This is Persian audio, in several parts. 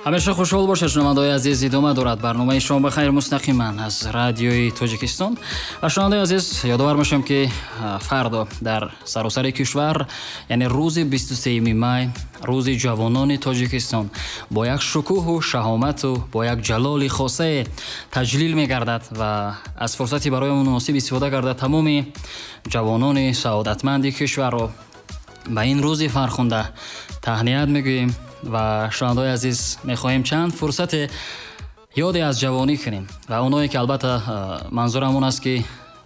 ҳамеша хушҳол бошед шунавандаои азиз, идома дорад барномаи шом ба хайр мустақиман аз радиои Тоҷикистон. ва шунавандаои азиз, ёдовар мешавем ки фардо дар саросари кишвар, яъне рӯзи 23 май, рӯзи ҷавонони Тоҷикистон бо як шукӯҳу шаҳомату бо як ҷалоли хосае таҷлил мегардад ва аз фурсати барои муносиб истифода карда тамоми ҷавонони саодатманди кишварро ба ин рӯзи фархунда таҳният мегӯем. ва шунавандаои азиз, мехоҳем чанд фурсате ёде аз ҷавонӣ кунем ва оное ки албатта манзурам он аст ки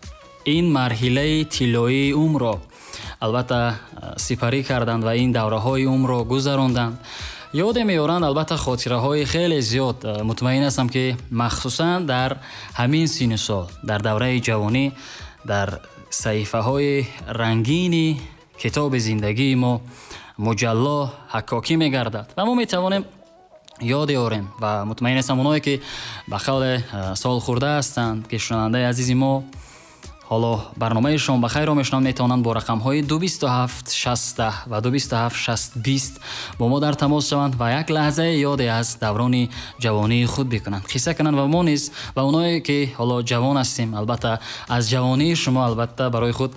ин марҳилаи тиллоии умрро албатта сипарӣ карданд ва ин давраҳои умрро гузаронданд. ёде меёранд албатта хотираҳои хеле зиёд. мутмаин ҳастам ки махсусан дар ҳамин синну сол, дар давраи ҷавонӣ, дар саҳифаҳои рангини китоби зиндагии мо муҷалло ҳаккокӣ мегардад ва мо метавонем ёде орем. ва мутмаин ҳастам оное ки ба қавле сол хӯрда ҳастанд ки шунавандаи азизи мо ҳоло барномаи шом ба хайрро мешунаванд, метавонанд бо рақамҳои 22760 ва 2276020 бо мо дар тамос шаванд ва як лаҳзаи ёде аз даврони ҷавонии худ бикунанд, қисса кунанд ва мо низ ва оное ки ҳоло ҷавон ҳастем, албатта аз ҷавонии шумо албатта барои худ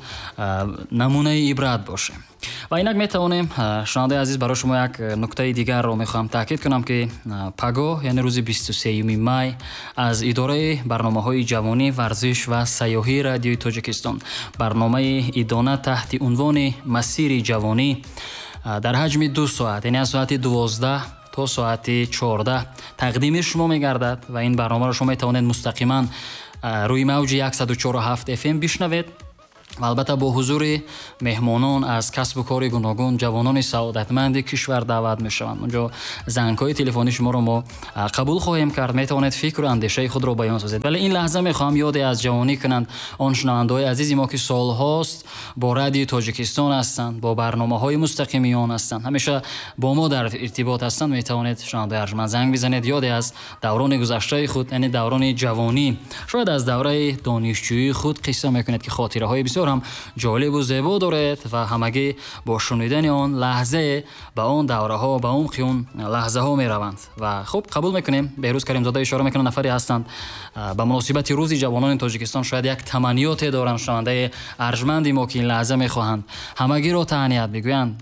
намунаи ибрат бошем. ва инак метавонем, шунавандаи азиз, барои шумо як нуктаи дигарро мехоҳам таъкид кунам ки пагоҳ, яъне рӯзи 23 май, аз идораи барномаҳои ҷавонӣ, варзиш ва сайёҳии радиои Тоҷикистон барномаи идона таҳти унвони масири ҷавонӣ дар ҳаҷми 2 соат, яъне аз соати 12 то соати 14 тақдими шумо мегардад ва ин барномаро шумо метавонед мустақиман рӯи мавҷи 104.7 FM бишнавед ва албатта бо ҳузури меҳмонон аз касбу кори гуногун, ҷавонони саодатманди кишвар даъват мешаванд. онҷо зангҳои телефонии шуморо мо қабул хоҳем кард, метавонед фикру андешаи худро баён созед. вале ин лаҳза мехоҳам ёде аз ҷавонӣ кунанд он шунавандаои азизи мо ки солҳост бо радиои Тоҷикистон ҳастанд, бо барномаҳои мустақими он ҳастанд, ҳамеша бо мо дар иртибот ҳастанд. метавонед шунавандаи арҷманд занг бизанед, ёде аз даврони гузаштаи худ, яъне даврони ҷавонӣ, шояд аз давраи донишҷӯии худ қисса мекунед ки хотираҳои бисёр ҳам ҷолибу зебо доред ва ҳамагӣ бо шунидани он лаҳзае ба он давраҳо, ба умқи он лаҳзаҳо мераванд. ва хуб, қабул мекунем. беҳрӯз каримзода ишора мекунад нафаре ҳастанд ба муносибати рӯзи ҷавонони Тоҷикистон шояд як таманниёте доранд шунавандаи арҷманди мо ки ин лаҳза мехоҳанд ҳамагиро таҳният бигӯянд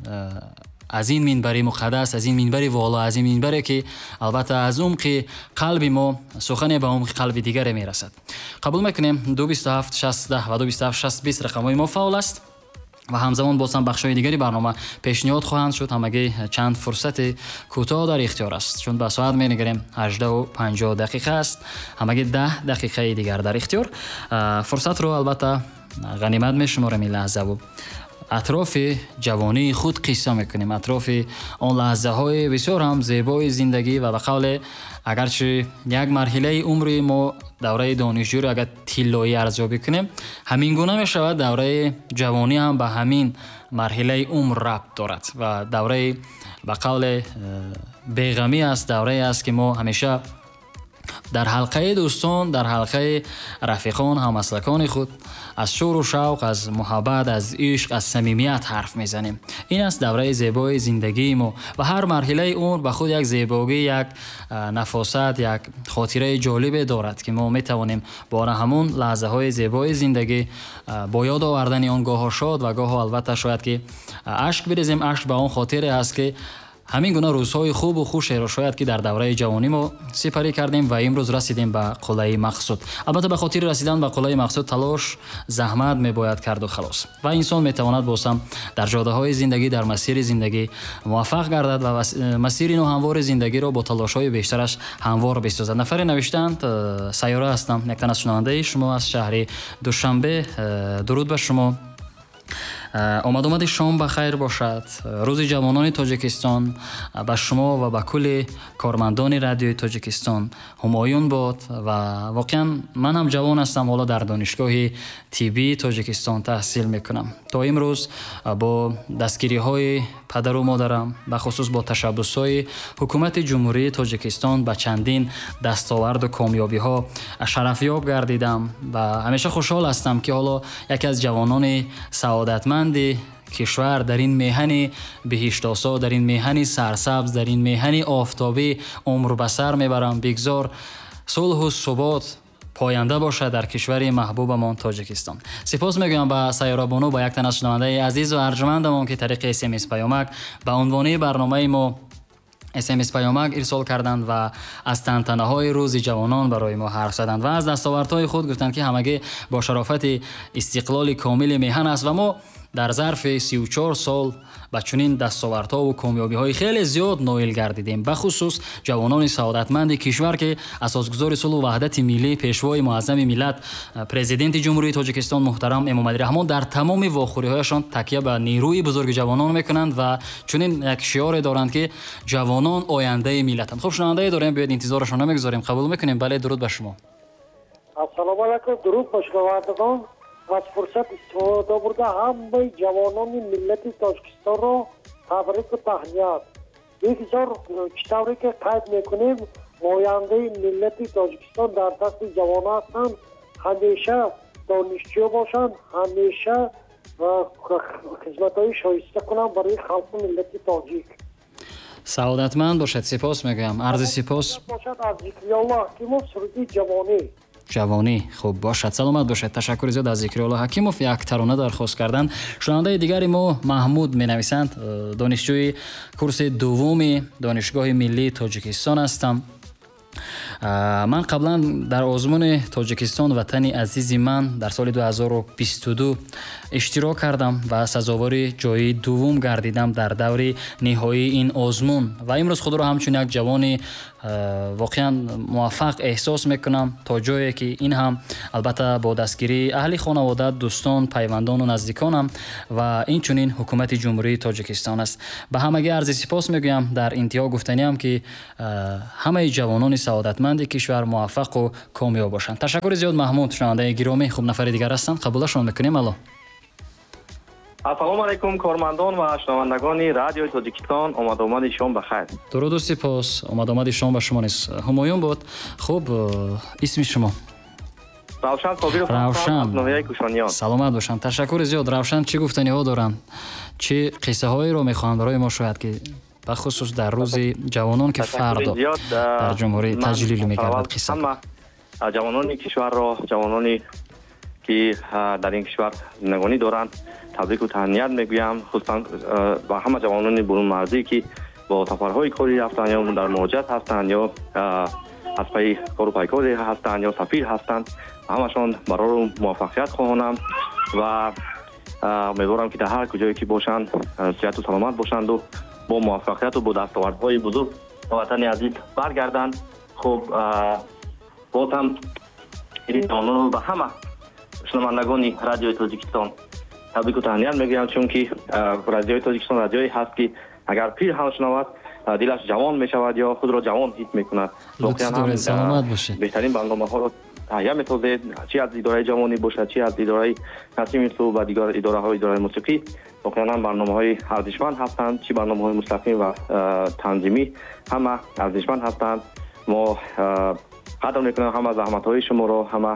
аз ин минбари муқаддас, аз ин минбари воло, аз ин минбаре ки албатта аз умқи қалби мо сухане ба умқи қалби дигаре мерасад. қабул мекунем 22760 ва 2276020 рақамҳои мо фаъол аст ва ҳамзамон бозам бахшҳои дигари барнома пешниҳод хоҳанд шуд. ҳамагӣ чанд фурсати кӯтоҳ дар ихтиёр аст, чун ба соат менигарем 18:50 дақиқа аст, ҳамагӣ 10 дақиқаи дигар дар ихтиёр. фурсатро албатта ғанимат мешуморем ин лаҳзаву атрофи ҷавонии худ қисса мекунем, атрофи он лаҳзаҳои бисёр ҳам зебои зиндагӣ ва ба қавле агарчи як марҳилаи умри мо давраи донишҷӯиро агар тиллоӣ арзёбӣ кунем, ҳамин гуна мешавад давраи ҷавонӣ ҳам ба ҳамин марҳилаи умр рабт дорад ва давраи ба қавле беғамӣ аст, даврае аст ки мо ҳамеша дар ҳалқаи дӯстон, дар ҳалқаи рафиқон, ҳаммаслакони худ аз шӯру шавқ, аз муҳаббат, аз ишқ, аз самимият ҳарф мезанем. ин аст давраи зебои зиндагии мо ва ҳар марҳилаи умр ба худ як зебогӣ, як нафосат, як хотираи ҷолибе дорад ки мо метавонем бо ҳамон лаҳзаҳои зебои зиндагӣ бо ёд овардани он гоҳо шод ва гоҳо албатта шояд ки ашк бирезем. ашк ба он хотире аст ки ҳамин гуна рӯзҳои хубу хушеро шояд ки дар давраи ҷавонӣ мо сипарӣ кардем ва имрӯз расидем ба қуллаи мақсуд. албатта ба хотири расидан ба қуллаи мақсуд талош, заҳмат мебояд карду халос. ва инсон метавонад бозам дар ҷодаҳои зиндагӣ, дар масири зиндагӣ муваффақ гардад ва масири ноҳамвори зиндагиро бо талошҳои бештараш ҳамвор бисозад. нафаре навиштаанд, сайёра ҳастам, яктан аз шунавандаи шумо аз шаҳри Душанбе. дуруд ба шумо. омадомади шом ба хайр бошад. рӯзи ҷавонони Тоҷикистон ба шумо ва ба кулли кормандони радиои Тоҷикистон ҳумоюн бод. ва воқеан ман ҳам ҷавон ҳастам, ҳоло дар донишгоҳи тиббии Тоҷикистон таҳсил мекунам. то имрӯз бо дастгириҳои падару модарам, бахусус бо ташаббусҳои ҳукумати ҷумҳурии Тоҷикистон ба чандин дастоварду комёбиҳо шарафёб гардидам ва ҳамеша хушҳол ҳастам ки ҳоло яке аз ҷавонони саодатманди کشور در این میهن بهشت‌آسا، در این میهن سرسبز، در این میهن آفتابی عمر به سر میبرم. بگذار صلح و ثبات پاینده باشد در کشور محبوبمان تاجیکستان. سپاس میگویم به سیاره‌بانو، با یک تن از شنونده عزیز و ارجمندمان که طریق SMS پیامک به عنوان برنامه ما SMS پیامک ارسال کردند و از تنتنه‌های روز جوانان برای ما حرف زدند و از دستاوردهای خود گفتند که همگی با شرافت استقلال کامل میهن است و ما در ظرف 34 سال با چنین دستاوردها و کامیابی‌های خیلی زیاد نائل گردیدیم، به خصوص جوانان سعادتمند کشور که اساسگزار صلح و وحدت ملی، پیشوای معظم ملت، پرزیدنت جمهوری تاجیکستان محترم امامعلی رحمان در تمام واخوری‌هایشان تکیه به نیروی بزرگ جوانان میکنند و چنین یک شعار دارند که جوانان آینده ملتند. خب شنونده داریم، بیاید انتظارشان نمیگذاریم، قبول میکنیم. بله، درود به شما. السلام علیکم. درود به شنوندگان. از فرصت استفاده برده همه جوانان ملت تاجیکستان را تبریک و تهنیت. بگذار چطوری که قید میکنیم آینده ملت تاجیکستان در دست جوانان هستند. همیشه دانشجو باشند، همیشه خدمت‌های شایسته کنند برای خلق ملت تاجیک. سعادتمند باشد. سپاس میگویم. عرض سپاس باشد از ذکرالله حکیموف سرودی جوانی. خوب باشد، سلامت باشد. تشکر زیاد از ذکرالله حکیموف. یک ترانه درخواست کردند. شنونده دیگری ما محمود مینویسند، دانشجوی کورس دوم دانشگاه ملی تاجیکستان هستم. من قبلا در آزمون تاجیکستان وطن عزیز من در سال 2022 اشتراک کردم و سزاوار جای دوم گردیدم در دور نهایی این آزمون و امروز خود را همچون یک جوان واقعا موفق احساس میکنم تا جایی که این هم البته با دستگیری اهل خانواده، دوستان، پیوندان و نزدیکانم و این چنین حکومت جمهوری تاجیکستان است. به همگی عرض سپاس میگویم. در انتها گفتنیم که همه جوانان سعادتمند کشور موفق و کامیاب باشند. تشکر زیاد محمود. شنونده گرامی، خوب نفر دیگر هستند، قبولشون میکنیم. الو. السلام علیکم کارمندان و شنوندگان رادیوی تاجیکستان، آمد شما بخیر. درود و سپاس. آمد شما به شما نیست. همایون بود. خوب، اسم شما؟ روشن صابر از ناحیه کوشانیان. سلامت باشند. تشکر زیاد. روشن چه گفتنی ها دارند؟ چه قصه هایی رو میخوان برای ما شاید که به خصوص در روز جوانان که فردا در جمهوری تجلیل می‌گردد قصه؟ همه جوانان کشور را، جوانانی که در این کشور زندگانی دارند تبریک و تهنیت میگویم، خصوصا با همه جوانان برون مرزی که با سفرهای کاری رفتند یا در مهاجرت هستند یا از پی کار و پیکاری هستند یا سفیر هستند، همشان برای موفقیت خواهانم و امیدوارم که در هر کجایی که باشند صحت و سلامت باشند و با موفقیت و با دستاوردهای بزرگ به وطن عزیز برگردند. خب باز هم جوانان به همه شنوندگان رادیوی تاجیکستان تبریک و تهنیت میگویم، چون که رادیوی تاجیکستان رادیویی هست که اگر پیر هم شنود دلش جوان میشود یا خود را جوان حس میکند. سلامت باشید. بهترین برنامه‌ها را تهیه می‌سازید، چه از اداره جوانی باشد، چه از اداره نسیم سو و دیگر اداره‌های اداره موسیقی. واقعا برنامه‌های ارزشمند هستند، چه برنامه‌های مستقیم و تنظیمی همه ارزشمند هستند. ما قدر می‌کنیم همه زحمت‌های شما را، همه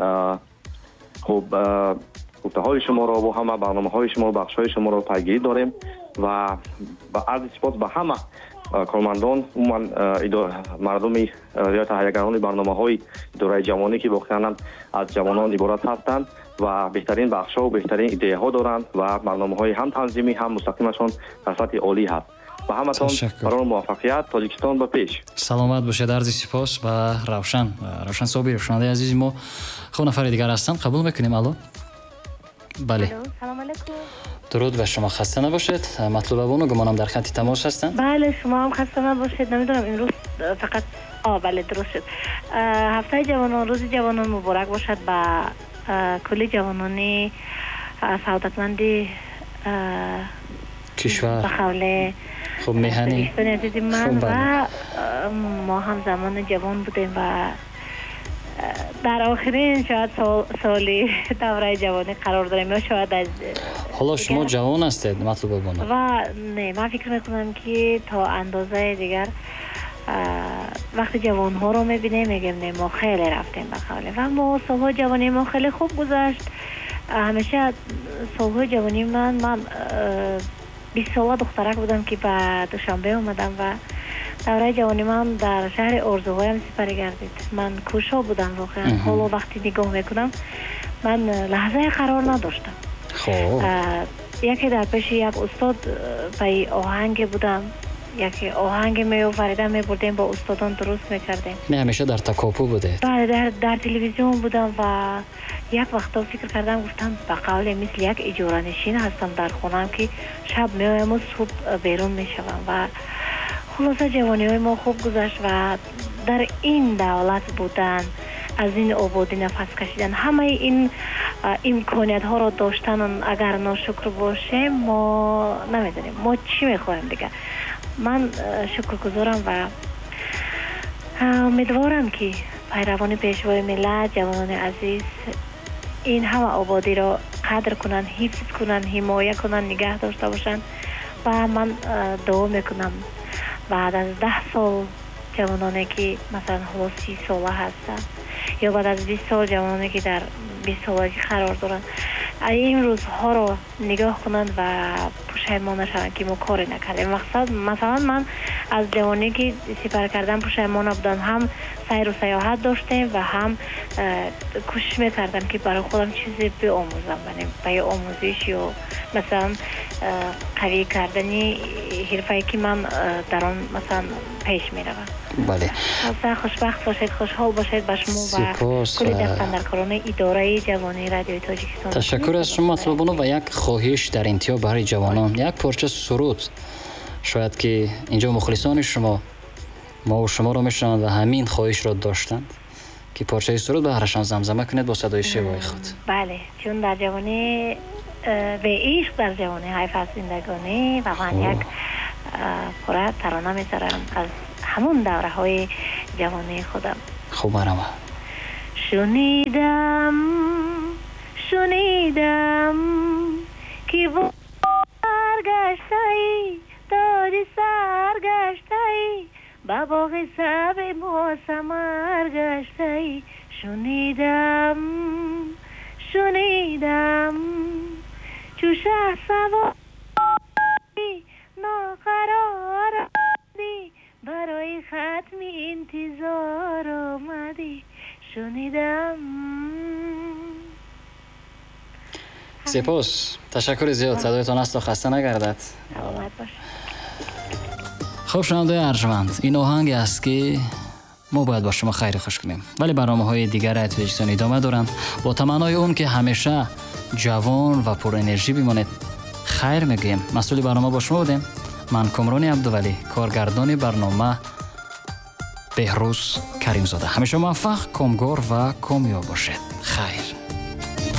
خوب گفته‌های شما را و همه برنامه‌های شما، بخش‌های شما را پیگیری داریم و با عرض سپاس به همه کارمندان و مردم یا تهیه‌گران برنامه‌های اداره جوانی که واقعا از جوانان عبارت هستند و بهترین بخش‌ها و بهترین ایده‌ها دارند و برنامه‌های هم تنظیمی هم مستقیمشون در سطح عالی هست. و همتون برای موفقیت تاجیکستان به پیش. سلامت باشید. عرض سپاس و روشن صابر. شنونده عزیز ما خب نفر دیگر هستن، قبول میکنیم. الو. بله. سلام علیکم. درود به شما. خسته نباشید. مطلوب بونو گمانم در خط تماس هستن. بله شما هم خسته نباشید. نمیدونم امروز فقط بله درست شد. هفته جوانان، روز جوانان مبارک باشد به کل جوانان سعادتمند کشور. بخوله خب میهنی من و ما هم زمان جوان بودیم و در آخرین شاید سالی دوره جوانی قرار داریم یا شاید از حالا شما جوان هستید مطلوب بونه و نه من فکر میکنم که تا اندازه دیگر وقتی جوان ها رو میبینیم میگیم نه ما خیلی رفتیم بخوله و ما سالها جوانی ما خیلی خوب گذشت همیشه سالهای جوانی من 20 ساله دخترک بودم که به دوشنبه اومدم و دوره جوانی من در شهر آرزوهایم سپری گردید. من کوشا بودم واقعا. حالا وقتی نگاه میکنم من لحظه قرار نداشتم. خب یکی در پیش یک استاد پای آهنگ بودم، یکی آهنگ می آوردم می بردیم با استادان درست میکردیم. نه همیشه در تکاپو بوده؟ بله در تلویزیون بودم و یک وقتا فکر کردم گفتم به قول مثل یک اجاره نشین هستم در خونم که شب میایم و صبح بیرون میشوم و خلاصه جوانی های ما خوب گذشت و در این دولت بودن، از این آبادی نفس کشیدن، همه این امکانیت ها را داشتن اگر ناشکر باشیم ما نمیدونیم ما چی میخوایم دیگه. من شکرگزارم و امیدوارم که پیروان پیشوای ملت، جوانان عزیز این همه آبادی را قدر کنن، حفظ کنن، حمایت کنن، نگه داشته باشن و من دعا میکنم بعد از 10 سال جوانانی که مثلا 30 ساله هستن یا بعد از 20 سال جوانانی که در 20 سالگی قرار دارن این روزها رو نگاه کنند و پشیمان نشوند که ما کاری نکردیم. مقصد مثلا من از جوانی که سپر کردم پشیمان بودم، هم سیر و سیاحت داشتیم و هم کوشش میکردم که برای خودم چیزی بیاموزم، برای آموزش یا مثلا قوی کردنی حرفه‌ای که من در آن مثلا پیش میروم. بله. خوشبخت باشید، خوشحال باشید با شما و کلی دفترکاران اداره جوانی رادیوی تاجیکستان. تشکر از شما مطلوبانو و یک خواهش در انتها برای جوانان، یک پارچه سرود شاید که اینجا مخلصان شما ما و شما رو میشنوند و همین خواهش را داشتند که پارچه سرود به هرشان زمزمه کنید با صدای شیوای خود. بله، چون در جوانی به عشق در جوانی حیف از زندگانی و من یک پاره ترانه می‌سرم از همون دوره های جوانی خودم. خوب مرمه. شنیدم که برگشتی تاج سرگشتی به باغ سبع ما ثمر گشتی. شنیدم چو شه سواری ناقرار آمدی برای ختم انتظار آمدی. شنیدم. سپاس، تشکر زیاد. صدایتان است و خسته نگردد. سلامت باش. خب شنوندگان ارجمند، این آهنگ است که ما باید با شما خیر خوش کنیم، ولی برنامه‌های دیگر رادیو تاجیکستان ادامه دارند با تمنای اون که همیشه جوان و پر انرژی بمانید. خیر میگیم. مسئول برنامه با شما بودیم من کامران عبدولی، کارگردان برنامه بهروز کریمزاده. همیشه موفق، کامگار و کامیاب باشید. خیر.